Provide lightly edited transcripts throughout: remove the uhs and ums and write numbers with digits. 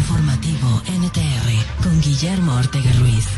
Informativo NTR con Guillermo Ortega Ruiz.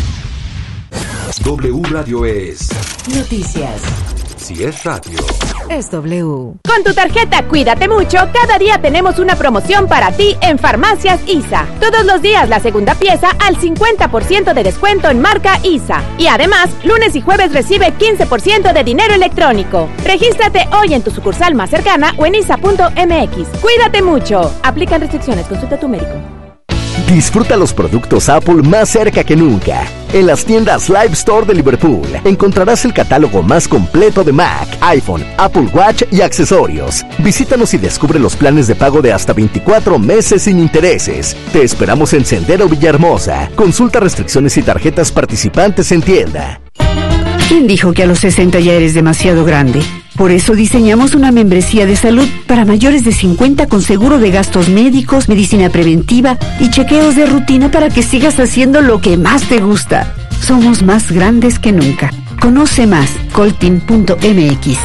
W Radio es noticias. Si es radio, es W. Con tu tarjeta Cuídate Mucho, cada día tenemos una promoción para ti en Farmacias ISA. Todos los días la segunda pieza al 50% de descuento en marca ISA. Y además, lunes y jueves recibe 15% de dinero electrónico. Regístrate hoy en tu sucursal más cercana o en isa.mx. Cuídate mucho. Aplican restricciones. Consulta a tu médico. Disfruta los productos Apple más cerca que nunca. En las tiendas Live Store de Liverpool encontrarás el catálogo más completo de Mac, iPhone, Apple Watch y accesorios. Visítanos y descubre los planes de pago de hasta 24 meses sin intereses. Te esperamos en Sendero Villahermosa. Consulta restricciones y tarjetas participantes en tienda. ¿Quién dijo que a los 60 ya eres demasiado grande? Por eso diseñamos una membresía de salud para mayores de 50 con seguro de gastos médicos, medicina preventiva y chequeos de rutina para que sigas haciendo lo que más te gusta. Somos más grandes que nunca. Conoce más, colteam.mx.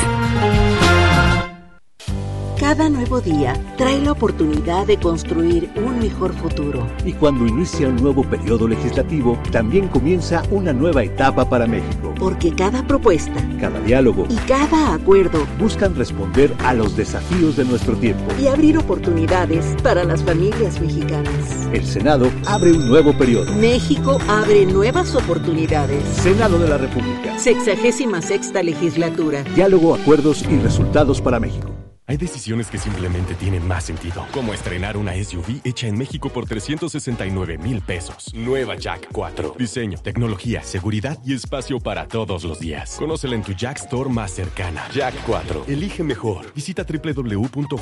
Cada nuevo día trae la oportunidad de construir un mejor futuro. Y cuando inicia un nuevo periodo legislativo, también comienza una nueva etapa para México. Porque cada propuesta, cada diálogo y cada acuerdo buscan responder a los desafíos de nuestro tiempo y abrir oportunidades para las familias mexicanas. El Senado abre un nuevo periodo. México abre nuevas oportunidades. Senado de la República. 66ª legislatura. Diálogo, acuerdos y resultados para México. Hay decisiones que simplemente tienen más sentido, como estrenar una SUV hecha en México por 369,000 pesos. Nueva Jack 4. Diseño, tecnología, seguridad y espacio para todos los días. Conócela en tu Jack Store más cercana. Jack 4. Elige mejor. Visita www.jac.mx.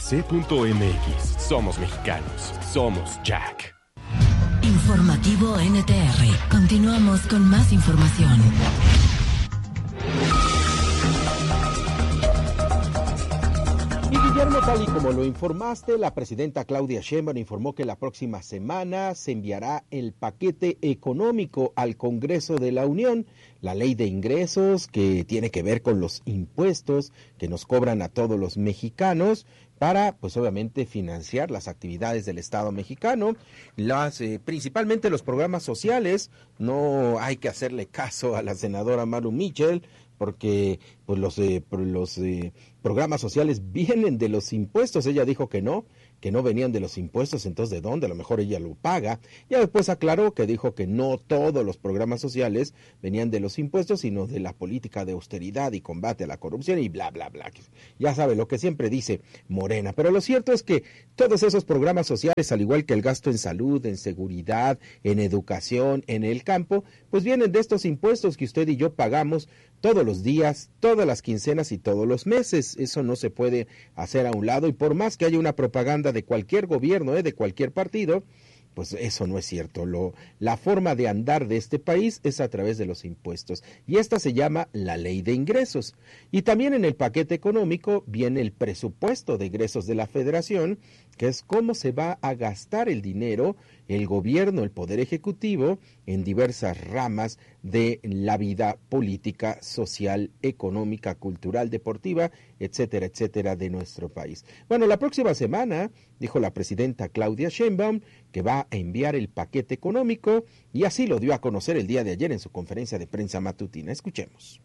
Somos mexicanos. Somos Jack. Informativo NTR. Continuamos con más información. Y Guillermo, tal y como lo informaste, la presidenta Claudia Sheinbaum informó que la próxima semana se enviará el paquete económico al Congreso de la Unión, la ley de ingresos que tiene que ver con los impuestos que nos cobran a todos los mexicanos para, pues obviamente, financiar las actividades del Estado mexicano, principalmente los programas sociales. No hay que hacerle caso a la senadora Maru Mitchell, porque pues los programas sociales vienen de los impuestos. Ella dijo que no venían de los impuestos, entonces ¿de dónde? A lo mejor ella lo paga. Ya después aclaró que dijo que no todos los programas sociales venían de los impuestos, sino de la política de austeridad y combate a la corrupción y bla, bla, bla. Ya sabe lo que siempre dice Morena. Pero lo cierto es que todos esos programas sociales, al igual que el gasto en salud, en seguridad, en educación, en el campo, pues vienen de estos impuestos que usted y yo pagamos todos los días, todas las quincenas y todos los meses. Eso no se puede hacer a un lado, y por más que haya una propaganda de cualquier gobierno, de cualquier partido, pues eso no es cierto. La forma de andar de este país es a través de los impuestos, y esta se llama la ley de ingresos. Y también en el paquete económico viene el presupuesto de egresos de la Federación, que es cómo se va a gastar el dinero, el gobierno, el poder ejecutivo, en diversas ramas de la vida política, social, económica, cultural, deportiva, etcétera, etcétera, de nuestro país. Bueno, la próxima semana, dijo la presidenta Claudia Sheinbaum, que va a enviar el paquete económico, y así lo dio a conocer el día de ayer en su conferencia de prensa matutina. Escuchemos.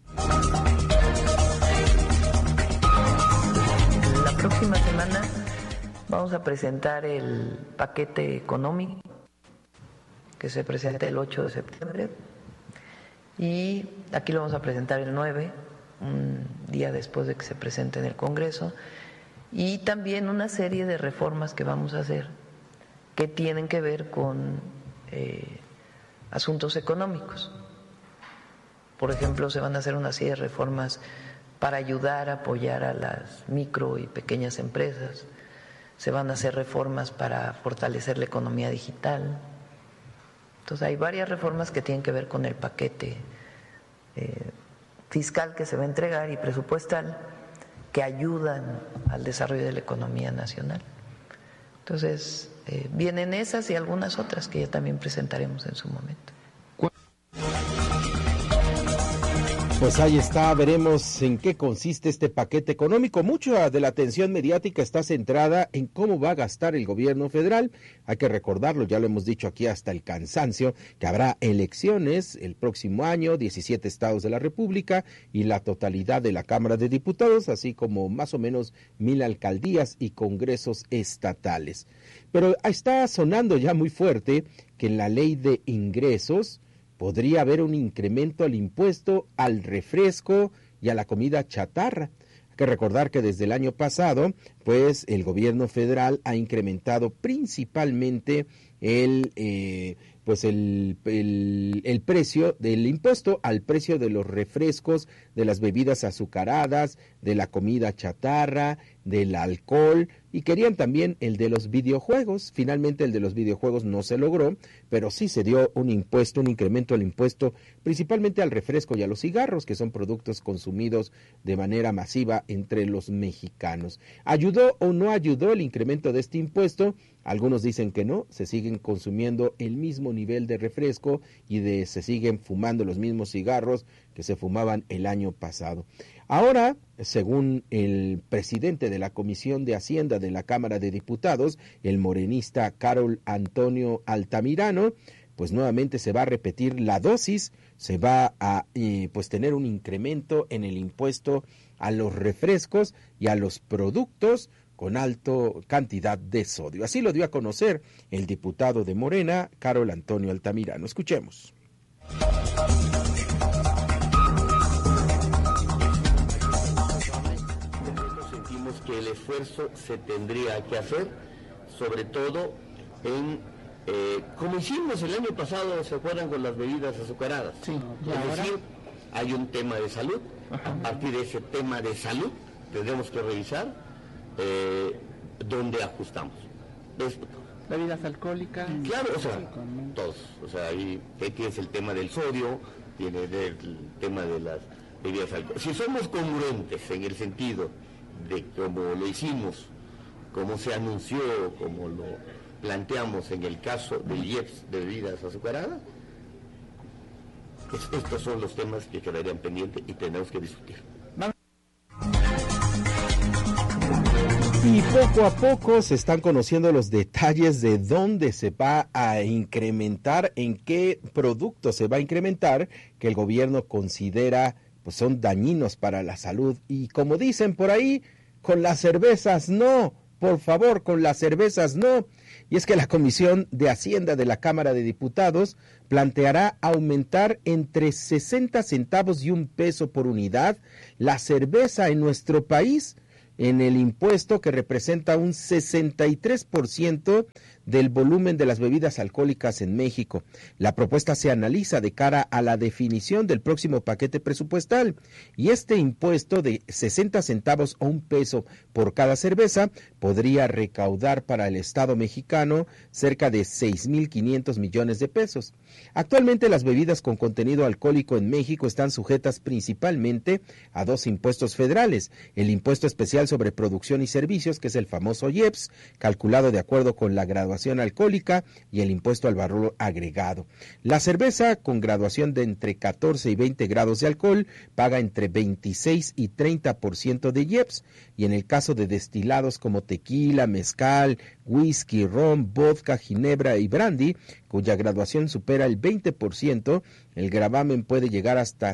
La próxima semana vamos a presentar el paquete económico que se presenta el 8 de septiembre, y aquí lo vamos a presentar el 9, un día después de que se presente en el Congreso, y también una serie de reformas que vamos a hacer que tienen que ver con asuntos económicos. Por ejemplo, se van a hacer una serie de reformas para ayudar a apoyar a las micro y pequeñas empresas. Se van a hacer reformas para fortalecer la economía digital. Entonces hay varias reformas que tienen que ver con el paquete fiscal que se va a entregar y presupuestal, que ayudan al desarrollo de la economía nacional. Entonces vienen esas y algunas otras que ya también presentaremos en su momento. Pues ahí está, veremos en qué consiste este paquete económico. Mucha de la atención mediática está centrada en cómo va a gastar el gobierno federal. Hay que recordarlo, ya lo hemos dicho aquí hasta el cansancio, que habrá elecciones el próximo año, 17 estados de la República y la totalidad de la Cámara de Diputados, así como más o menos 1,000 alcaldías y congresos estatales. Pero está sonando ya muy fuerte que en la ley de ingresos podría haber un incremento al impuesto al refresco y a la comida chatarra. Hay que recordar que desde el año pasado, pues el gobierno federal ha incrementado principalmente el precio del impuesto al precio de los refrescos, de las bebidas azucaradas, de la comida chatarra, del alcohol, y querían también el de los videojuegos. Finalmente el de los videojuegos no se logró, pero sí se dio un incremento al impuesto principalmente al refresco y a los cigarros, que son productos consumidos de manera masiva entre los mexicanos. ¿Ayudó o no ayudó el incremento de este impuesto? Algunos dicen que no, se siguen consumiendo el mismo nivel de refresco y se siguen fumando los mismos cigarros que se fumaban el año pasado. Ahora, según el presidente de la Comisión de Hacienda de la Cámara de Diputados, el morenista Carol Antonio Altamirano, pues nuevamente se va a repetir la dosis, se va a tener un incremento en el impuesto a los refrescos y a los productos con alto cantidad de sodio. Así lo dio a conocer el diputado de Morena, Carol Antonio Altamirano. Escuchemos. Sentimos que el esfuerzo se tendría que hacer, sobre todo en, como hicimos el año pasado, ¿se acuerdan con las bebidas azucaradas? Sí. Es decir, hay un tema de salud. A partir de ese tema de salud tendremos que revisar dónde ajustamos. Bebidas alcohólicas. Claro, o sea, todos. O sea, ahí tienes el tema del sodio, tienes el tema de las bebidas alcohólicas. Si somos congruentes en el sentido de cómo lo hicimos, cómo se anunció, cómo lo planteamos en el caso del IEPS de bebidas azucaradas, estos son los temas que quedarían pendientes y tenemos que discutir. Y poco a poco se están conociendo los detalles de dónde se va a incrementar, en qué productos se va a incrementar, que el gobierno considera pues son dañinos para la salud. Y como dicen por ahí, con las cervezas no, por favor, con las cervezas no. Y es que la Comisión de Hacienda de la Cámara de Diputados planteará aumentar entre 60 centavos y $1 por unidad la cerveza en nuestro país, en el impuesto que representa un 63% del volumen de las bebidas alcohólicas en México. La propuesta se analiza de cara a la definición del próximo paquete presupuestal, y este impuesto de 60 centavos o $1 por cada cerveza podría recaudar para el Estado mexicano cerca de 6,500 millones de pesos. Actualmente las bebidas con contenido alcohólico en México están sujetas principalmente a dos impuestos federales: el impuesto especial sobre producción y servicios, que es el famoso IEPS, calculado de acuerdo con la graduación alcohólica, y el impuesto al valor agregado. La cerveza con graduación de entre 14 y 20 grados de alcohol paga entre 26 y 30% de IEPS, y en el caso de destilados como tequila, mezcal, whisky, ron, vodka, ginebra y brandy, cuya graduación supera el 20%, el gravamen puede llegar hasta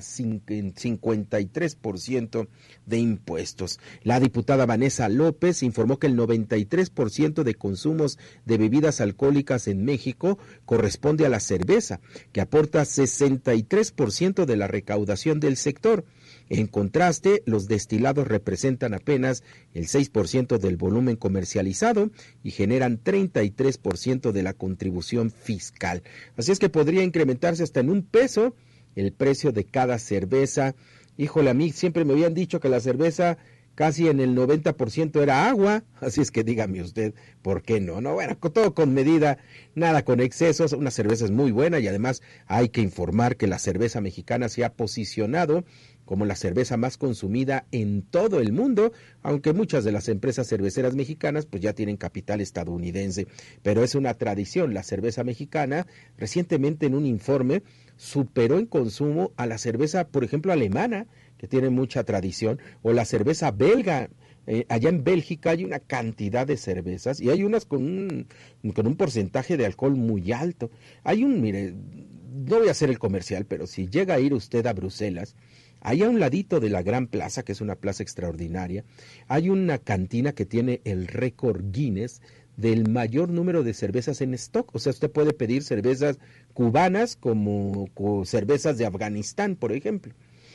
53% de impuestos. La diputada Vanessa López informó que el 93% de consumos de bebidas alcohólicas en México corresponde a la cerveza, que aporta 63% de la recaudación del sector. En contraste, los destilados representan apenas el 6% del volumen comercializado y generan 33% de la contribución fiscal. Así es que podría incrementarse hasta en $1 el precio de cada cerveza. Híjole, a mí siempre me habían dicho que la cerveza casi en el 90% era agua, así es que dígame usted, ¿por qué no? No, bueno, todo con medida, nada con excesos, una cerveza es muy buena y además hay que informar que la cerveza mexicana se ha posicionado como la cerveza más consumida en todo el mundo, aunque muchas de las empresas cerveceras mexicanas pues ya tienen capital estadounidense, pero es una tradición, la cerveza mexicana recientemente en un informe superó en consumo a la cerveza, por ejemplo, alemana, que tiene mucha tradición, o la cerveza belga. Allá en Bélgica hay una cantidad de cervezas y hay unas con un porcentaje de alcohol muy alto. Mire, no voy a hacer el comercial, pero si llega a ir usted a Bruselas, ahí a un ladito de la Gran Plaza, que es una plaza extraordinaria, hay una cantina que tiene el récord Guinness del mayor número de cervezas en stock. O sea, usted puede pedir cervezas cubanas como cervezas de Afganistán, por ejemplo.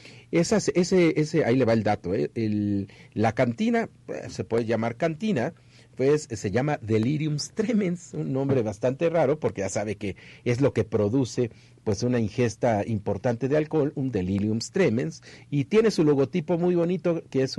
Ahí le va el dato, la cantina, se puede llamar cantina, pues se llama Delirium Tremens, un nombre bastante raro porque ya sabe que es lo que produce pues una ingesta importante de alcohol, un Delirium Tremens, y tiene su logotipo muy bonito que es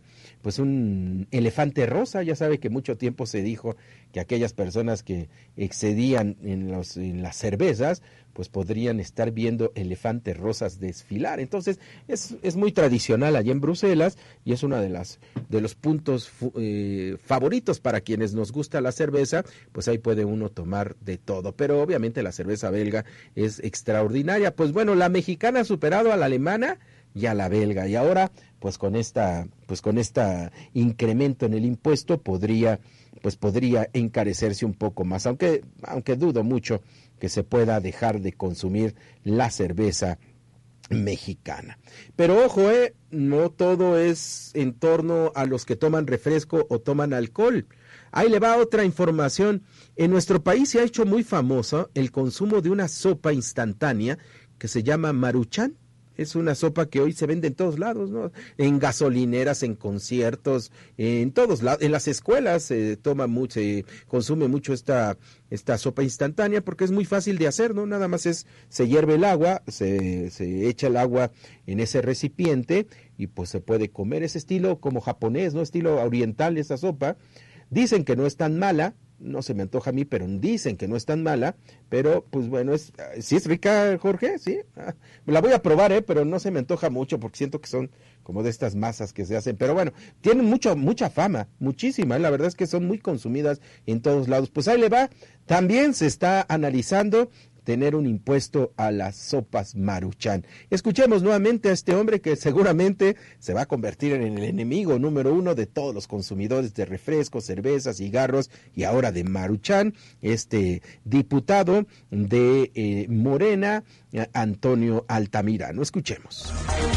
un elefante rosa. Ya sabe que mucho tiempo se dijo que aquellas personas que excedían en las cervezas pues podrían estar viendo elefantes rosas desfilar. Entonces es muy tradicional allá en Bruselas y es uno de los puntos favoritos para quienes nos gusta la cerveza. Pues ahí puede uno tomar de todo, pero obviamente la cerveza belga es extraordinaria. Pues bueno, la mexicana ha superado a la alemana y a la belga, y ahora pues con esta incremento en el impuesto podría encarecerse un poco más, aunque dudo mucho que se pueda dejar de consumir la cerveza mexicana. Pero ojo, no todo es en torno a los que toman refresco o toman alcohol. Ahí le va otra información. En nuestro país se ha hecho muy famoso el consumo de una sopa instantánea que se llama Maruchan. Es una sopa que hoy se vende en todos lados, ¿no? En gasolineras, en conciertos, en todos lados. En las escuelas se consume mucho esta sopa instantánea porque es muy fácil de hacer, ¿no? Nada más se hierve el agua, se echa el agua en ese recipiente y pues se puede comer. Ese estilo como japonés, ¿no? Estilo oriental esa sopa. Dicen que no es tan mala. No se me antoja a mí, pero dicen que no es tan mala, pero pues bueno, ¿sí es rica, Jorge? Sí, la voy a probar, pero no se me antoja mucho porque siento que son como de estas masas que se hacen, pero bueno, tienen mucha fama, muchísima, la verdad es que son muy consumidas en todos lados. Pues ahí le va, también se está analizando tener un impuesto a las sopas Maruchan. Escuchemos nuevamente a este hombre que seguramente se va a convertir en el enemigo número 1 de todos los consumidores de refrescos, cervezas, cigarros y ahora de Maruchan, este diputado de Morena, Antonio Altamirano. Escuchemos.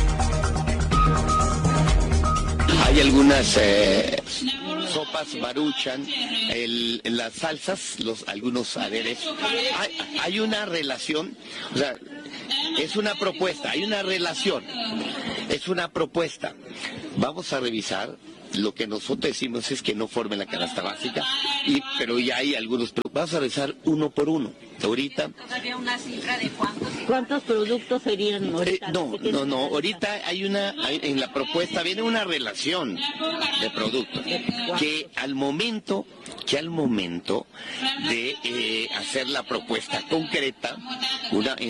Hay algunas sopas Maruchan, las salsas, algunos aderezos. Hay una relación, o sea, es una propuesta, hay una relación, es una propuesta. Vamos a revisar. Lo que nosotros decimos es que no formen la canasta básica, pero ya hay algunos. Vamos a revisar uno por uno. Ahorita. ¿Había una cifra de cuántos productos serían ahorita? No. Ahorita en la propuesta viene una relación de productos que al momento de hacer la propuesta concreta,